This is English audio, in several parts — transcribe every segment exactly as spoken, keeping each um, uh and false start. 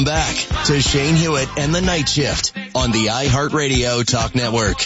Back to Shane Hewitt and the Night Shift on the iHeartRadio Talk Network.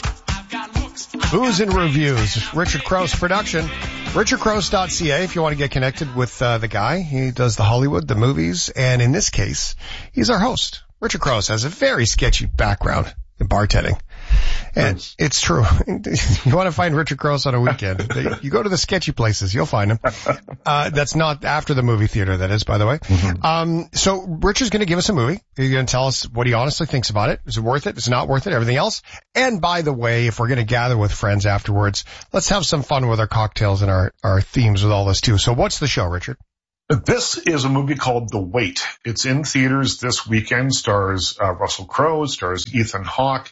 Booze and Reviews, Richard Crouse production. richard crouse dot c a if you want to get connected with uh, the guy. He does the Hollywood, the movies, and in this case, he's our host. Richard Crouse has a very sketchy background in bartending. And yes. It's true. You want to find Richard Crouse on a weekend, you go to the sketchy places, you'll find him. Uh, that's not after the movie theater, that is, by the way. Mm-hmm. Um, so Richard's going to give us a movie. He's going to tell us what he honestly thinks about it. Is it worth it? Is it not worth it? Everything else. And by the way, if we're going to gather with friends afterwards, let's have some fun with our cocktails and our, our themes with all this too. So what's the show, Richard? This is a movie called The Wait. It's in theaters this weekend, stars uh, Russell Crowe, stars Ethan Hawke.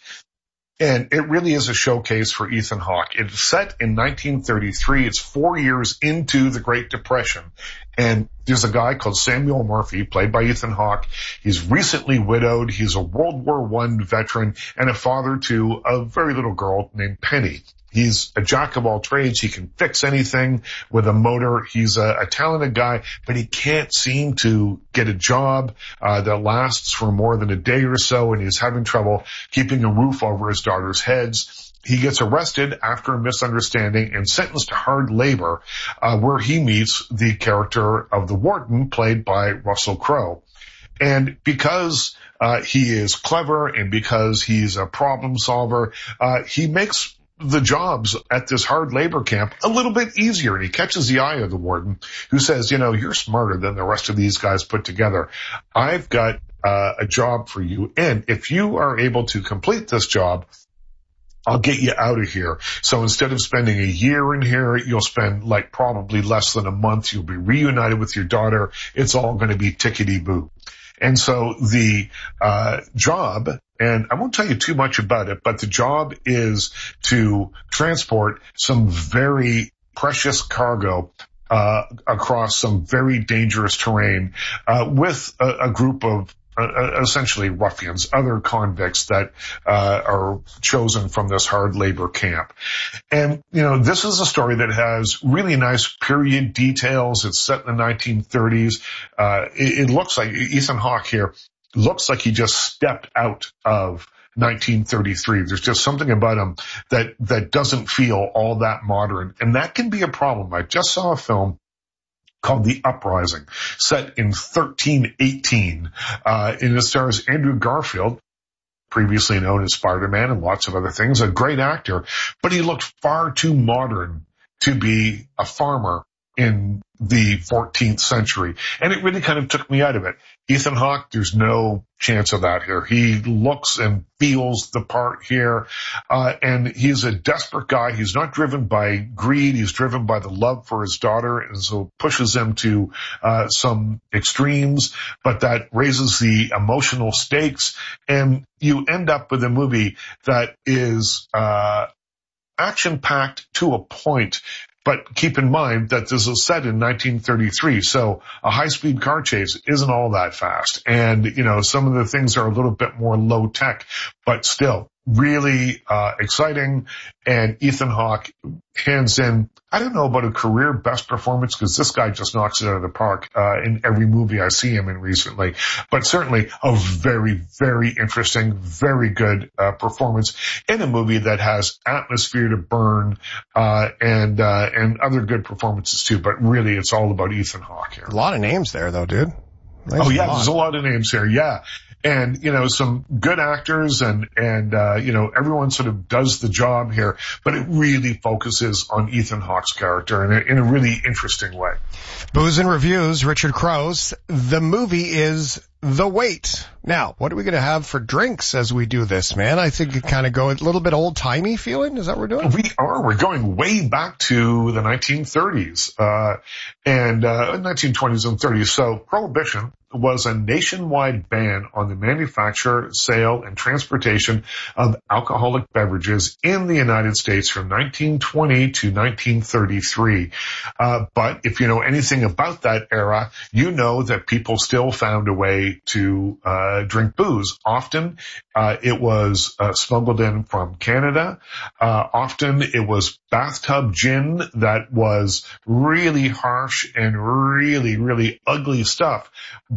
And it really is a showcase for Ethan Hawke. It's set in nineteen thirty-three. It's four years into the Great Depression. And there's a guy called Samuel Murphy, played by Ethan Hawke. He's recently widowed. He's a World War One veteran and a father to a very little girl named Penny. He's a jack of all trades. He can fix anything with a motor. He's a, a talented guy, but he can't seem to get a job uh, that lasts for more than a day or so, and he's having trouble keeping a roof over his daughter's heads. He gets arrested after a misunderstanding and sentenced to hard labor, uh, where he meets the character of the warden, played by Russell Crowe. And because uh, he is clever and because he's a problem solver, uh, he makes the jobs at this hard labor camp a little bit easier. And he catches the eye of the warden, who says, you know, you're smarter than the rest of these guys put together. I've got uh, a job for you. And if you are able to complete this job, I'll get you out of here. So instead of spending a year in here, you'll spend like probably less than a month. You'll be reunited with your daughter. It's all going to be tickety-boo. And so the uh job, and I won't tell you too much about it, but the job is to transport some very precious cargo uh across some very dangerous terrain uh with a, a group of Uh, essentially ruffians, other convicts that uh are chosen from this hard labor camp. And, you know, this is a story that has really nice period details. It's set in the nineteen thirties. Uh, it, it looks like Ethan Hawke here looks like he just stepped out of nineteen thirty-three. There's just something about him that, that doesn't feel all that modern. And that can be a problem. I just saw a film called The Uprising, set in thirteen eighteen. Uh, and it stars Andrew Garfield, previously known as Spider-Man and lots of other things, a great actor, but he looked far too modern to be a farmer in the fourteenth century. And it really kind of took me out of it. Ethan Hawke, there's no chance of that here. He looks and feels the part here. Uh, and he's a desperate guy. He's not driven by greed. He's driven by the love for his daughter. And so pushes him to, uh, some extremes, but that raises the emotional stakes. And you end up with a movie that is, uh, action-packed to a point. But keep in mind that this is set in nineteen thirty-three, so a high-speed car chase isn't all that fast. And, you know, some of the things are a little bit more low-tech, but still really uh exciting. And Ethan Hawke hands in, I don't know about a career best performance, because this guy just knocks it out of the park uh in every movie I see him in recently, but certainly a very, very interesting, very good uh performance in a movie that has atmosphere to burn uh and uh and other good performances too. But really, it's all about Ethan Hawke here. A lot of names there though, dude. There's oh yeah, a there's a lot of names here, yeah. And, you know, some good actors and, and, uh, you know, everyone sort of does the job here, but it really focuses on Ethan Hawke's character in a, in a really interesting way. Booze and Reviews, Richard Crouse. The movie is The Wait. Now, what are we going to have for drinks as we do this, man? I think it kind of go a little bit old-timey feeling. Is that what we're doing? We are. We're going way back to the nineteen thirties, uh, and, uh, nineteen twenties and thirties. So Prohibition was a nationwide ban on the manufacture, sale, and transportation of alcoholic beverages in the United States from nineteen twenty to nineteen thirty-three. Uh, but if you know anything about that era, you know that people still found a way to uh drink booze. Often uh it was uh, smuggled in from Canada. Uh often it was bathtub gin that was really harsh and really, really ugly stuff.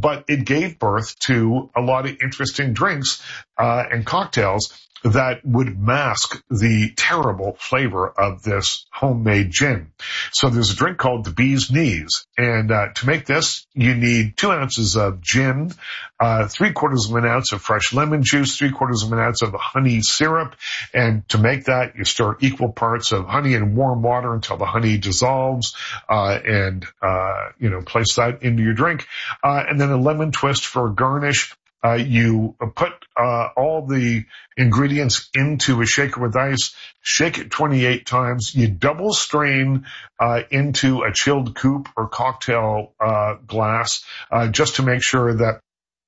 but it gave birth to a lot of interesting drinks uh, and cocktails that would mask the terrible flavor of this homemade gin. So there's a drink called the Bee's Knees. And uh, to make this, you need two ounces of gin, uh, three quarters of an ounce of fresh lemon juice, three quarters of an ounce of honey syrup. And to make that, you stir equal parts of honey and warm water until the honey dissolves, uh, and, uh, you know, place that into your drink. Uh, and then a lemon twist for a garnish. Uh, you put uh, all the ingredients into a shaker with ice, shake it twenty-eight times. You double strain uh, into a chilled coupe or cocktail uh, glass uh, just to make sure that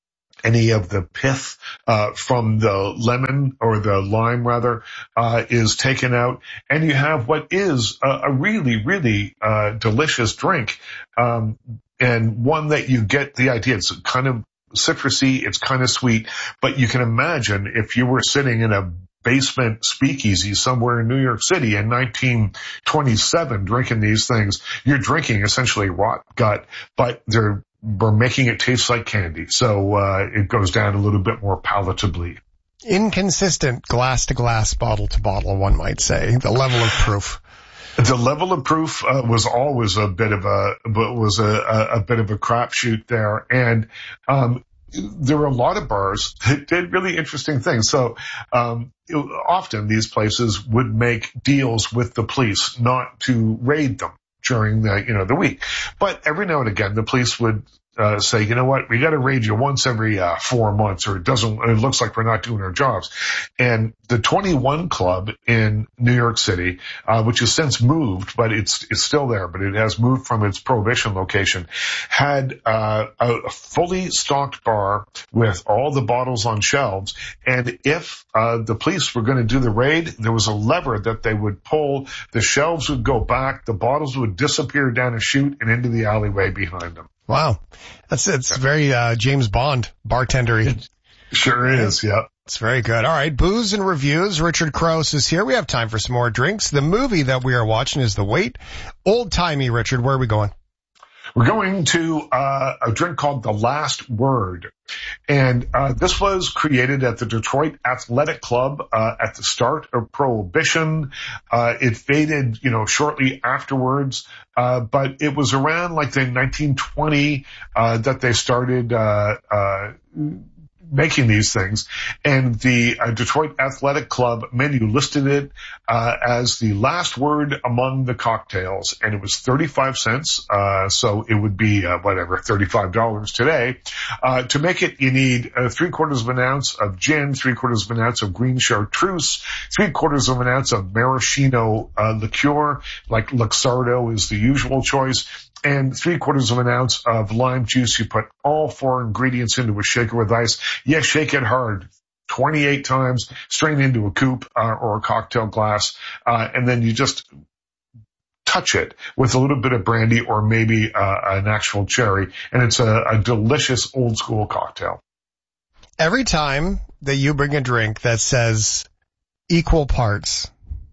any of the pith uh from the lemon or the lime rather uh is taken out, and you have what is a, a really, really uh delicious drink, um and one that you get the idea. It's kind of citrusy, it's kind of sweet, but you can imagine if you were sitting in a basement speakeasy somewhere in New York City in nineteen twenty-seven drinking these things, you're drinking essentially rot gut, but they're we're making it taste like candy. So uh it goes down a little bit more palatably. Inconsistent glass to glass, bottle to bottle, one might say, the level of proof. The level of proof uh, was always a bit of a was a, a, a bit of a crapshoot there, and um, there were a lot of bars that did really interesting things. So um, it, often these places would make deals with the police not to raid them during the you know the week, but every now and again the police would uh, say, you know what, we got to raid you once every uh, four months, or it doesn't. It looks like we're not doing our jobs. And the twenty-one Club in New York City, uh, which has since moved, but it's it's still there, but it has moved from its Prohibition location, had uh, a fully stocked bar with all the bottles on shelves. And if uh, the police were going to do the raid, there was a lever that they would pull. The shelves would go back, the bottles would disappear down a chute and into the alleyway behind them. Wow. That's, it's very, uh, James Bond bartendery. It sure is. Yeah. It's very good. All right. Booze and reviews. Richard Crouse is here. We have time for some more drinks. The movie that we are watching is The Wait. Old timey, Richard. Where are we going? We're going to uh, a drink called The Last Word. And uh, this was created at the Detroit Athletic Club uh, at the start of Prohibition. Uh, it faded, you know, shortly afterwards. Uh, but it was around like the nineteen twenty uh, that they started uh, uh making these things, and the uh, Detroit Athletic Club menu listed it uh, as the last word among the cocktails, and it was thirty-five cents, uh, so it would be uh, whatever, thirty-five dollars today. Uh, to make it, you need uh, three quarters of an ounce of gin, three quarters of an ounce of green chartreuse, three quarters of an ounce of maraschino uh, liqueur, like Luxardo is the usual choice, and three quarters of an ounce of lime juice. You put all four ingredients into a shaker with ice. Yes, shake it hard twenty-eight times, strain into a coupe uh, or a cocktail glass, uh, and then you just touch it with a little bit of brandy or maybe uh, an actual cherry, and it's a, a delicious old school cocktail. Every time that you bring a drink that says equal parts,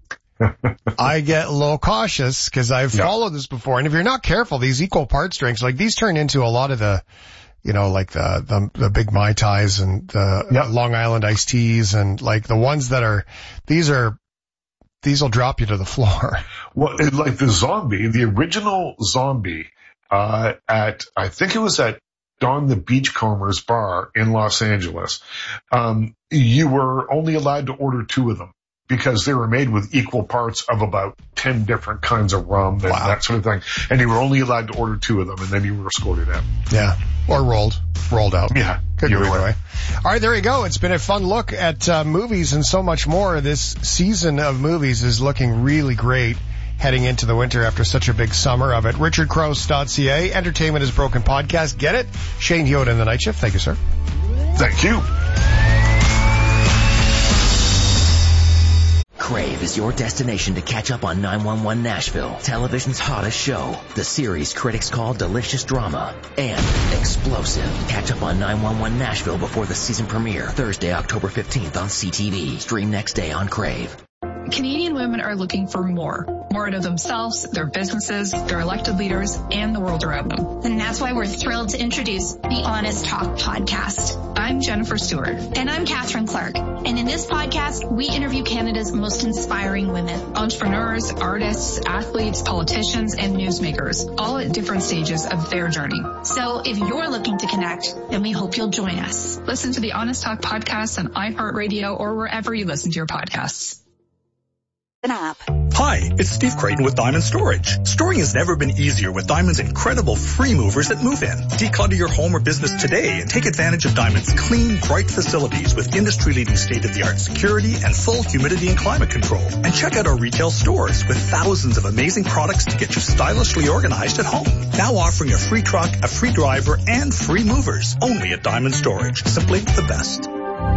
I get a little cautious because I've yeah. followed this before. And if you're not careful, these equal parts drinks, like these turn into a lot of the, you know, like the, the, the big Mai Tais and the yeah. Long Island iced teas, and like the ones that are, these are, these will drop you to the floor. Well, it, like the zombie, the original zombie, uh, at, I think it was at Don the Beachcomber's bar in Los Angeles. Um, you were only allowed to order two of them, because they were made with equal parts of about ten different kinds of rum and wow. that sort of thing. And you were only allowed to order two of them, and then you were escorted out. Yeah. Or rolled. Rolled out. Yeah. Could go either way. All right, there you go. It's been a fun look at uh, movies and so much more. This season of movies is looking really great heading into the winter after such a big summer of it. richard crouse dot c a. Entertainment is Broken podcast. Get it? Shane Hewitt in the Night Shift. Thank you, sir. Thank you. Crave is your destination to catch up on nine one one Nashville, television's hottest show. The series critics call delicious drama and explosive. Catch up on nine one one Nashville before the season premiere, Thursday, October fifteenth on C T V. Stream next day on Crave. Canadian women are looking for more. more out of themselves, their businesses, their elected leaders, and the world around them. And that's why we're thrilled to introduce the Honest Talk podcast. I'm Jennifer Stewart. And I'm Catherine Clark. And in this podcast, we interview Canada's most inspiring women. Entrepreneurs, artists, athletes, politicians, and newsmakers, all at different stages of their journey. So if you're looking to connect, then we hope you'll join us. Listen to the Honest Talk podcast on iHeartRadio or wherever you listen to your podcasts. An app. Hi, it's Steve Creighton with Diamond Storage. Storing has never been easier with Diamond's incredible free movers that move in. Declutter your home or business today and take advantage of Diamond's clean, bright facilities with industry-leading state-of-the-art security and full humidity and climate control. And check out our retail stores with thousands of amazing products to get you stylishly organized at home. Now offering a free truck, a free driver, and free movers. Only at Diamond Storage. Simply the best.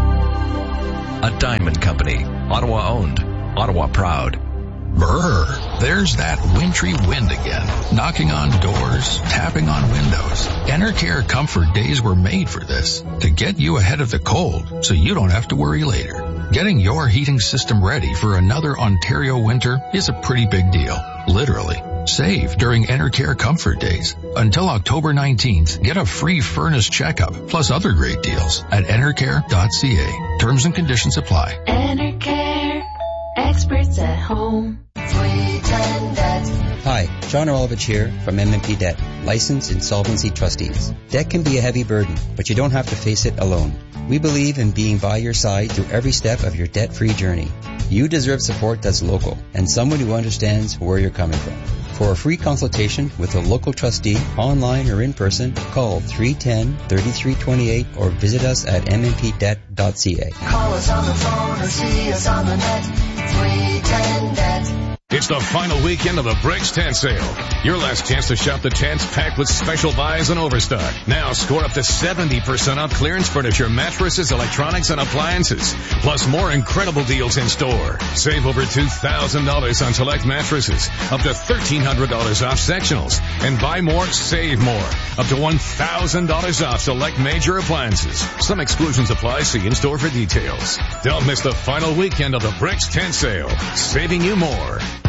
A Diamond Company. Ottawa owned. Ottawa proud. Brr, there's that wintry wind again, knocking on doors, tapping on windows. Enercare Comfort Days were made for this, to get you ahead of the cold so you don't have to worry later. Getting your heating system ready for another Ontario winter is a pretty big deal, literally. Save during Enercare Comfort Days. Until October nineteenth, get a free furnace checkup, plus other great deals at enercare dot c a. Terms and conditions apply. Enercare. Experts at home. three ten Debt. Hi, John Rolovich here from M and P Debt, licensed insolvency trustees. Debt can be a heavy burden, but you don't have to face it alone. We believe in being by your side through every step of your debt-free journey. You deserve support that's local and someone who understands where you're coming from. For a free consultation with a local trustee, online or in person, call three one zero, three three two eight or visit us at m n p debt dot c a. Call us on the phone or see us on the net. three ten Debt. It's the final weekend of the Bricks Tent Sale. Your last chance to shop the tents packed with special buys and overstock. Now score up to seventy percent off clearance furniture, mattresses, electronics, and appliances. Plus more incredible deals in store. Save over two thousand dollars on select mattresses. Up to thirteen hundred dollars off sectionals. And buy more, save more. Up to one thousand dollars off select major appliances. Some exclusions apply. See in store for details. Don't miss the final weekend of the Bricks Tent Sale. Saving you more.